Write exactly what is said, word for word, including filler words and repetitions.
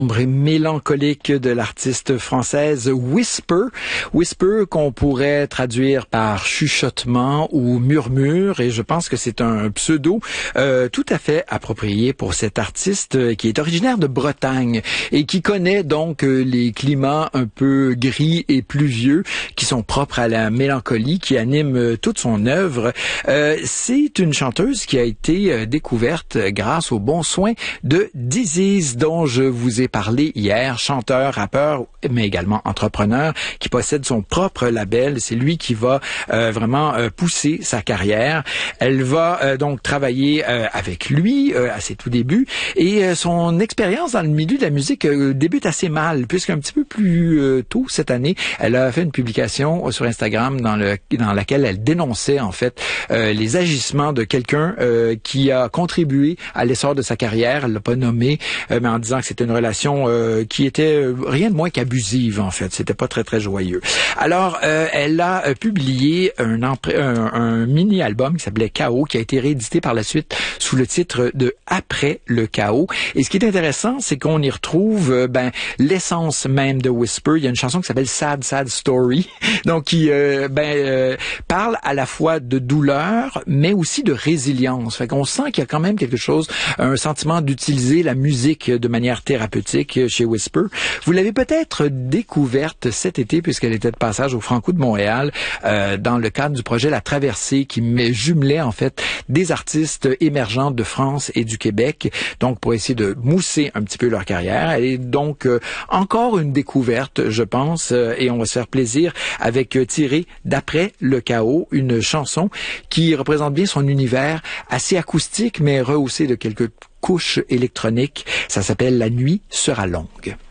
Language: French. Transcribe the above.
Mélancolique de l'artiste française Whisper. Whisper qu'on pourrait traduire par chuchotement ou murmure, et je pense que c'est un pseudo euh, tout à fait approprié pour cet artiste qui est originaire de Bretagne et qui connaît donc euh, les climats un peu gris et pluvieux qui sont propres à la mélancolie, qui animent euh, toute son œuvre. Euh, c'est une chanteuse qui a été euh, découverte grâce aux bons soins de Disease, dont je vous ai parlé hier, chanteur, rappeur, mais également entrepreneur, qui possède son propre label. C'est lui qui va euh, vraiment euh, pousser sa carrière. Elle va euh, donc travailler euh, avec lui euh, à ses tout débuts, et euh, son expérience dans le milieu de la musique euh, débute assez mal, puisqu'un petit peu plus euh, tôt cette année, elle a fait une publication sur Instagram dans, le, dans laquelle elle dénonçait en fait euh, les agissements de quelqu'un euh, qui a contribué à l'essor de sa carrière. Elle l'a pas nommé, euh, mais en disant que c'était une relation Euh, qui était euh, rien de moins qu'abusive, en fait. C'était pas très, très joyeux. Alors, euh, elle a euh, publié un, un, un mini-album qui s'appelait Chaos, qui a été réédité par la suite sous le titre de Après le chaos. Et ce qui est intéressant, c'est qu'on y retrouve euh, ben l'essence même de Whisper. Il y a une chanson qui s'appelle Sad, Sad Story, donc qui euh, ben euh, parle à la fois de douleur, mais aussi de résilience. Fait qu'on sent qu'il y a quand même quelque chose, un sentiment d'utiliser la musique de manière thérapeutique chez Whisper. Vous l'avez peut-être découverte cet été puisqu'elle était de passage au Franco de Montréal euh, dans le cadre du projet La Traversée qui jumelait en fait des artistes émergents de France et du Québec, donc pour essayer de mousser un petit peu leur carrière. Elle est donc euh, encore une découverte, je pense, euh, et on va se faire plaisir avec euh, tiré d'Après le chaos, une chanson qui représente bien son univers assez acoustique mais rehaussé de quelques couche électronique. Ça s'appelle La nuit sera longue.